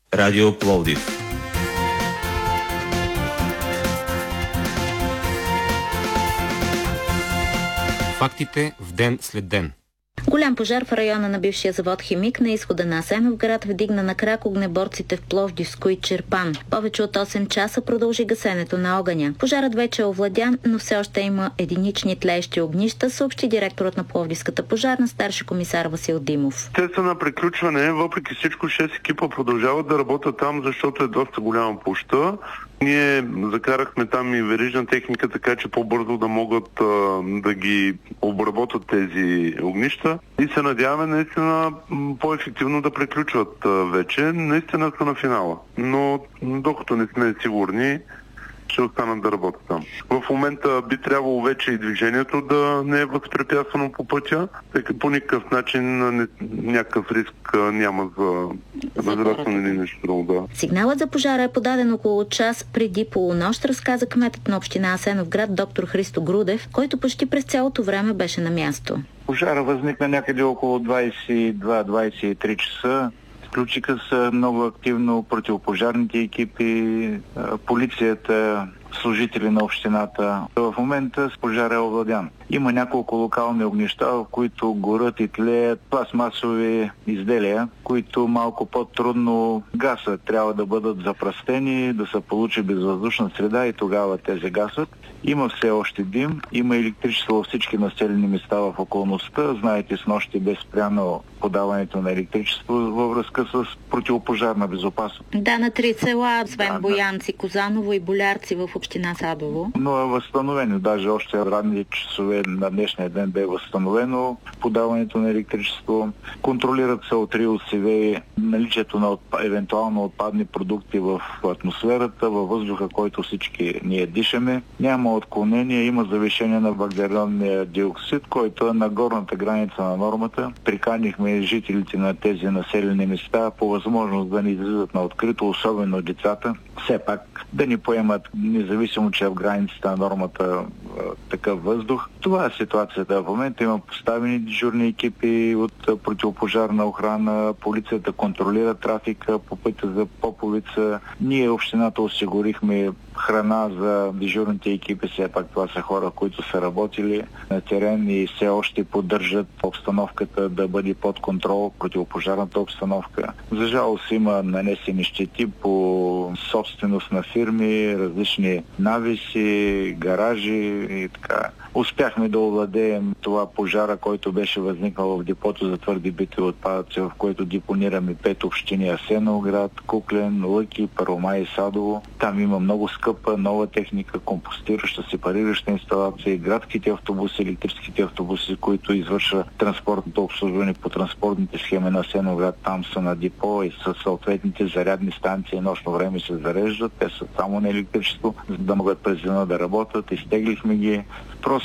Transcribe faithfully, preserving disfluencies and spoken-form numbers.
Радио Пловдив. Фактите в ден след ден. Голям пожар в района на бившия завод Химик на изхода на Асеновград вдигна на крак огнеборците в Пловдивско и Чирпан. Повече от осем часа продължи гасенето на огъня. Пожарът вече е овладян, но все още има единични тлеещи огнища, съобщи директорът на Пловдивската пожарна старши комисар Васил Димов. Те са на приключване, въпреки всичко шест екипа продължават да работят там, защото е доста голяма площа. Ние закарахме там и верижна техника, така че по-бързо да могат а, да ги обработят тези огнища и се надяваме наистина по-ефективно да приключват а, вече. Наистина са на финала, но докато не сме сигурни, ще останат да работят там. В момента би трябвало вече и движението да не е възпрепятствано по пътя, тъй като по никакъв начин не, някакъв риск няма за възрастване или нещо друго. Да. Сигналът за пожара е подаден около час преди полунощ, разказа кметът на община Асеновград доктор Христо Грудев, който почти през цялото време беше на място. Пожара възникна някъде около двадесет и два двадесет и три часа. Включиха се много активно противопожарните екипи, полицията, служители на общината. В момента с пожара е овладян. Има няколко локални огнища, в които горят и тлеят пластмасови изделия, които малко по-трудно гасат. Трябва да бъдат запръстени, да се получи безвъздушна среда и тогава те се гасат. Има все още дим, има електричество във всички населени места в околността. Знаете, с нощи бе спряно подаването на електричество във връзка с противопожарна безопасност. Да, на три села, освен да, Боянци, Козаново и Болярци в община Садово. Но е възстановено. Даже още ранни часове на днешния ден бе възстановено подаването на електричество. Контролират се от РИОСВ наличието на отп... евентуално отпадни продукти в атмосферата, във въздуха, който всички ние дишаме. Няма отклонение, има завишение на въглеродния диоксид, който е на горната граница на нормата. Приканихме жителите на тези населени места по възможност да ни излизат на открито, особено децата. Все пак да ни поемат, независимо, че е в границата на нормата такъв въздух. Това е ситуацията в момента. Има поставени дежурни екипи от противопожарна охрана, полицията контролира трафика по пътя за Поповица. Ние, общината, осигурихме храна за дежурните екипи. Все пак това са хора, които са работили на терен и все още поддържат обстановката да бъде под контрол, противопожарната обстановка. За жалост има нанесени щети по собственост на фирми, различни навеси, гаражи и така. Успяхме да овладеем това пожара, който беше възникнал в депото за твърди битови отпадъци, в който депонираме пет общини: Асеновград, Куклен, Лъки, Първомай и Садово. Там има много скъпа нова техника, компостираща, сепарираща инсталация, градските автобуси, електрическите автобуси, които извършват транспортното обслужване по транспортните схеми на Асеновград. Там са на депо и със съответните зарядни станции. Нощно време се зареждат. Те са само на електричество, за да могат през деня да работят. Изтеглихме ги. Просто